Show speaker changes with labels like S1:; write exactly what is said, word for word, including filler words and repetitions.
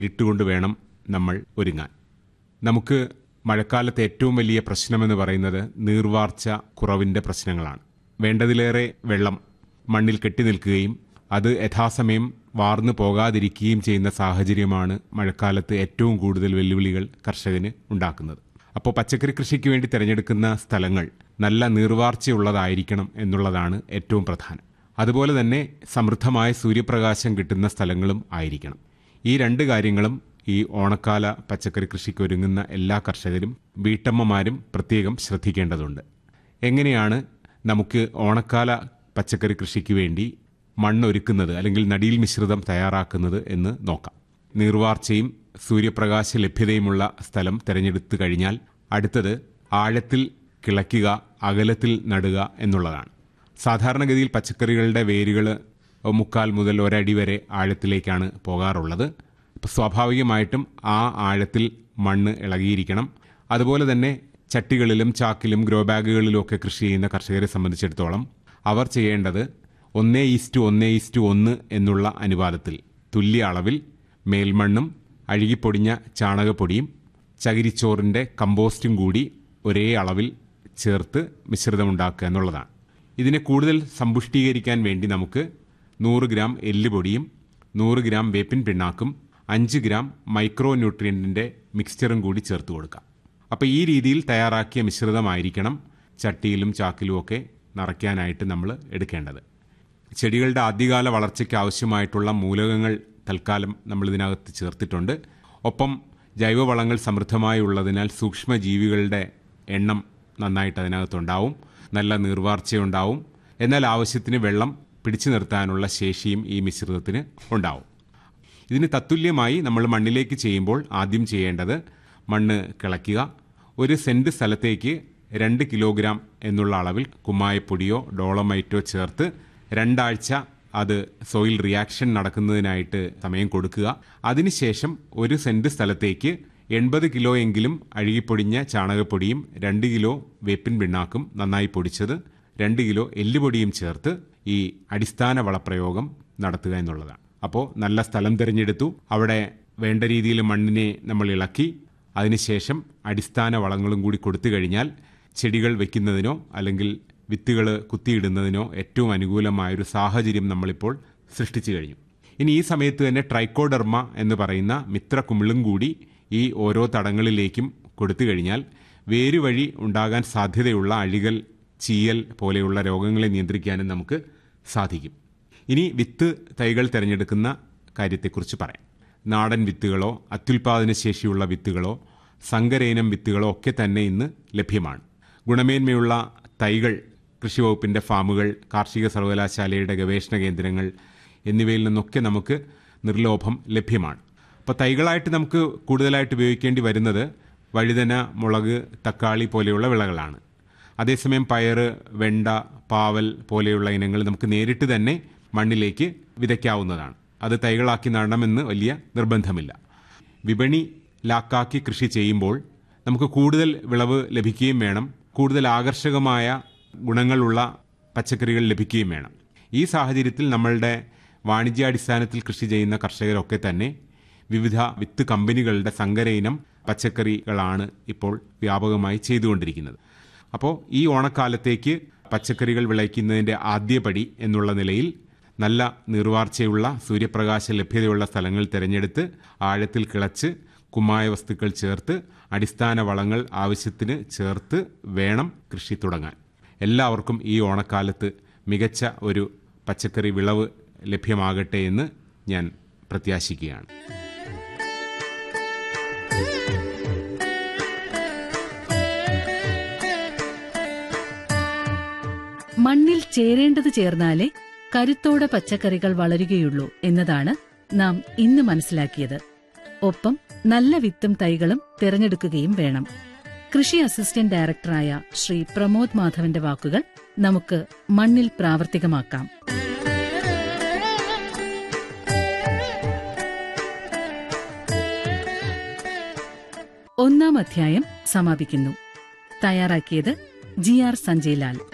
S1: ഇട്ടുകൊണ്ട് വേണം നമ്മൾ ഒരുങ്ങാൻ. നമുക്ക് മഴക്കാലത്ത് ഏറ്റവും വലിയ പ്രശ്നമെന്ന് പറയുന്നത് നീർവാർച്ച കുറവിൻ്റെ പ്രശ്നങ്ങളാണ്. വേണ്ടതിലേറെ വെള്ളം മണ്ണിൽ കെട്ടി നിൽക്കുകയും അത് യഥാസമയം വാർന്നു പോകാതിരിക്കുകയും ചെയ്യുന്ന സാഹചര്യമാണ് മഴക്കാലത്ത് ഏറ്റവും കൂടുതൽ വെല്ലുവിളികൾ കർഷകന് ഉണ്ടാക്കുന്നത്. അപ്പോൾ പച്ചക്കറി കൃഷിക്ക് വേണ്ടി തിരഞ്ഞെടുക്കുന്ന സ്ഥലങ്ങൾ നല്ല നീർവാർച്ചയുള്ളതായിരിക്കണം എന്നുള്ളതാണ് ഏറ്റവും പ്രധാനം. അതുപോലെ തന്നെ സമൃദ്ധമായ സൂര്യപ്രകാശം കിട്ടുന്ന സ്ഥലങ്ങളും ആയിരിക്കണം. ഈ രണ്ട് കാര്യങ്ങളും ഈ ഓണക്കാല പച്ചക്കറി കൃഷിക്ക് ഒരുങ്ങുന്ന എല്ലാ കർഷകരും വീട്ടമ്മമാരും പ്രത്യേകം ശ്രദ്ധിക്കേണ്ടതുണ്ട്. എങ്ങനെയാണ് നമുക്ക് ഓണക്കാല പച്ചക്കറി കൃഷിക്ക് വേണ്ടി മണ്ണൊരുക്കുന്നത് അല്ലെങ്കിൽ നടീൽ മിശ്രിതം തയ്യാറാക്കുന്നത് എന്ന് നോക്കാം. നീർവാർച്ചയും സൂര്യപ്രകാശ ലഭ്യതയുമുള്ള സ്ഥലം തിരഞ്ഞെടുത്തു കഴിഞ്ഞാൽ അടുത്തത് ആഴത്തിൽ കിളയ്ക്കുക, അകലത്തിൽ നടുക എന്നുള്ളതാണ്. സാധാരണഗതിയിൽ പച്ചക്കറികളുടെ വേരുകൾ മുക്കാൽ മുതൽ ഒരടി വരെ ആഴത്തിലേക്കാണ് പോകാറുള്ളത്. അപ്പോൾ സ്വാഭാവികമായിട്ടും ആ ആഴത്തിൽ മണ്ണ് ഇളകിയിരിക്കണം. അതുപോലെ തന്നെ ചട്ടികളിലും ചാക്കിലും ഗ്രോ ബാഗുകളിലും ഒക്കെ കൃഷി ചെയ്യുന്ന കർഷകരെ സംബന്ധിച്ചിടത്തോളം അവർ ചെയ്യേണ്ടത് ഒന്നേ ഈസ്റ്റു ഒന്നേ ഈസ്റ്റു ഒന്ന് എന്നുള്ള അനുപാതത്തിൽ തുല്യ അളവിൽ മേൽമണ്ണും അഴുകിപ്പൊടിഞ്ഞ ചാണകപ്പൊടിയും ചകിരിച്ചോറിൻ്റെ കമ്പോസ്റ്റും കൂടി ഒരേ അളവിൽ ചേർത്ത് മിശ്രിതമുണ്ടാക്കുക എന്നുള്ളതാണ്. ഇതിനെ കൂടുതൽ സമ്പുഷ്ടീകരിക്കാൻ വേണ്ടി നമുക്ക് നൂറ് ഗ്രാം എല്ലുപൊടിയും നൂറ് ഗ്രാം വേപ്പിൻ പിണ്ണാക്കും അഞ്ച് ഗ്രാം മൈക്രോ ന്യൂട്രിയൻറ്റിൻ്റെ മിക്സ്ചറും കൂടി ചേർത്ത് കൊടുക്കാം. അപ്പോൾ ഈ രീതിയിൽ തയ്യാറാക്കിയ മിശ്രിതമായിരിക്കണം ചട്ടിയിലും ചാക്കിലും ഒക്കെ നിറയ്ക്കാനായിട്ട് നമ്മൾ എടുക്കേണ്ടത്. ചെടികളുടെ ആദ്യകാല വളർച്ചയ്ക്ക് ആവശ്യമായിട്ടുള്ള മൂലകങ്ങൾ തൽക്കാലം നമ്മൾ ഇതിനകത്ത് ചേർത്തിട്ടുണ്ട്. ഒപ്പം ജൈവവളങ്ങൾ സമൃദ്ധമായി ഉള്ളതിനാൽ സൂക്ഷ്മജീവികളുടെ എണ്ണം നന്നായിട്ട് അതിനകത്തുണ്ടാവും, നല്ല നീർവാർച്ചയുണ്ടാവും. എന്നാൽ ആവശ്യത്തിന് വെള്ളം പിടിച്ചു നിർത്താനുള്ള ശേഷിയും ഈ മിശ്രിതത്തിന് ഉണ്ടാവും. ഇതിന് തത്തുല്യമായി നമ്മൾ മണ്ണിലേക്ക് ചെയ്യുമ്പോൾ ആദ്യം ചെയ്യേണ്ടത് മണ്ണ് കിളയ്ക്കുക. ഒരു സെൻറ്റ് സ്ഥലത്തേക്ക് രണ്ട് കിലോഗ്രാം എന്നുള്ള അളവിൽ കുമ്മായപ്പൊടിയോ ഡോളമൈറ്റോ ചേർത്ത് രണ്ടാഴ്ച അത് സോയിൽ റിയാക്ഷൻ നടക്കുന്നതിനായിട്ട് സമയം കൊടുക്കുക. അതിനുശേഷം ഒരു സെൻറ്റ് സ്ഥലത്തേക്ക് എൺപത് കിലോ എങ്കിലും അഴുകിപ്പൊടിഞ്ഞ ചാണകപ്പൊടിയും രണ്ട് കിലോ വേപ്പിൻ പിണ്ണാക്കും നന്നായി പൊടിച്ചത് രണ്ട് കിലോ എല്ലുപൊടിയും ചേർത്ത് ഈ അടിസ്ഥാന വളപ്രയോഗം നടത്തുക എന്നുള്ളതാണ്. അപ്പോൾ നല്ല സ്ഥലം തിരഞ്ഞെടുത്തു, അവിടെ വേണ്ട രീതിയിൽ മണ്ണിനെ നമ്മൾ ഇളക്കി, അതിനുശേഷം അടിസ്ഥാന വളങ്ങളും കൂടി കൊടുത്തു കഴിഞ്ഞാൽ ചെടികൾ വയ്ക്കുന്നതിനോ അല്ലെങ്കിൽ വിത്തുകൾ കുത്തിയിടുന്നതിനോ ഏറ്റവും അനുകൂലമായൊരു സാഹചര്യം നമ്മളിപ്പോൾ സൃഷ്ടിച്ചു കഴിഞ്ഞു. ഇനി ഈ സമയത്ത് തന്നെ ട്രൈക്കോഡെർമ എന്ന് പറയുന്ന മിത്രകുമിളും കൂടി ഈ ഓരോ തടങ്ങളിലേക്കും കൊടുത്തു കഴിഞ്ഞാൽ വേരുവഴി ഉണ്ടാകാൻ സാധ്യതയുള്ള അഴുകൽ, ചീയൽ പോലെയുള്ള രോഗങ്ങളെ നിയന്ത്രിക്കാനും നമുക്ക് സാധിക്കും. ഇനി വിത്ത് തൈകൾ തിരഞ്ഞെടുക്കുന്ന കാര്യത്തെക്കുറിച്ച് പറയാം. നാടൻ വിത്തുകളോ അത്യുൽപാദന ശേഷിയുള്ള വിത്തുകളോ സങ്കരയിനം വിത്തുകളോ ഒക്കെ തന്നെ ഇന്ന് ലഭ്യമാണ്. ഗുണമേന്മയുള്ള തൈകൾ കൃഷിവകുപ്പിൻ്റെ ഫാമുകൾ, കാർഷിക സർവകലാശാലയുടെ ഗവേഷണ കേന്ദ്രങ്ങൾ എന്നിവയിൽ നിന്നൊക്കെ നമുക്ക് നിർലോഭം ലഭ്യമാണ്. അപ്പോൾ തൈകളായിട്ട് നമുക്ക് കൂടുതലായിട്ട് ഉപയോഗിക്കേണ്ടി വരുന്നത് വഴുതന, മുളക്, തക്കാളി പോലെയുള്ള വിളകളാണ്. അതേസമയം പയറ്, വെണ്ട, പാവൽ പോലെയുള്ള ഇനങ്ങൾ നമുക്ക് നേരിട്ട് തന്നെ മണ്ണിലേക്ക് വിതയ്ക്കാവുന്നതാണ്. അത് തൈകളാക്കി നടണമെന്ന് വലിയ നിർബന്ധമില്ല. വിപണി ലാക്കാക്കി കൃഷി ചെയ്യുമ്പോൾ നമുക്ക് കൂടുതൽ വിളവ് ലഭിക്കുകയും വേണം, കൂടുതൽ ആകർഷകമായ ഗുണങ്ങളുള്ള പച്ചക്കറികൾ ലഭിക്കുകയും വേണം. ഈ സാഹചര്യത്തിൽ നമ്മളുടെ വാണിജ്യാടിസ്ഥാനത്തിൽ കൃഷി ചെയ്യുന്ന കർഷകരൊക്കെ തന്നെ വിവിധ വിത്ത് കമ്പനികളുടെ സങ്കര ഇനം പച്ചക്കറികളാണ് ഇപ്പോൾ വ്യാപകമായി ചെയ്തുകൊണ്ടിരിക്കുന്നത്. അപ്പോൾ ഈ ഓണക്കാലത്തേക്ക് പച്ചക്കറികൾ വിളയിക്കുന്നതിൻ്റെ ആദ്യപടി എന്നുള്ള നിലയിൽ നല്ല നീർവാർച്ചയുള്ള സൂര്യപ്രകാശ ലഭ്യതയുള്ള സ്ഥലങ്ങൾ തിരഞ്ഞെടുത്ത് ആഴത്തിൽ കിളച്ച് കുമ്മായ വസ്തുക്കൾ ചേർത്ത് അടിസ്ഥാന വളങ്ങൾ ആവശ്യത്തിന് ചേർത്ത് വേണം കൃഷി തുടങ്ങാൻ. എല്ലാവർക്കും ഈ ഓണക്കാലത്ത് മികച്ച ഒരു പച്ചക്കറി വിളവ് ലഭ്യമാകട്ടെ എന്ന് ഞാൻ പ്രത്യാശിക്കുകയാണ്.
S2: മണ്ണിൽ ചേരേണ്ടത് ചേർന്നാലേ കരുത്തോടെ പച്ചക്കറികൾ വളരുകയുള്ളൂ എന്നതാണ് നാം ഇന്ന് മനസ്സിലാക്കിയത്. ഒപ്പം നല്ല വിത്തും തൈകളും തിരഞ്ഞെടുക്കുകയും വേണം. കൃഷി അസിസ്റ്റന്റ് ഡയറക്ടറായ ശ്രീ പ്രമോദ് മാധവന്റെ വാക്കുകൾ നമുക്ക് മണ്ണിൽ പ്രാവർത്തികമാക്കാം. ഒന്നാം അധ്യായം സമാപിക്കുന്നു. തയ്യാറാക്കിയത് ജി ആർ സഞ്ജയ്ലാൽ.